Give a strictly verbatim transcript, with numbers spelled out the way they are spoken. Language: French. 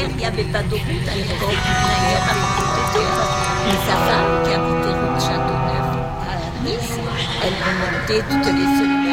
il n'y avait pas de route à l'époque. D'ailleurs, et sa femme, qui habitait rue de Châteauneuf à Nice, elle remontait toutes les semaines.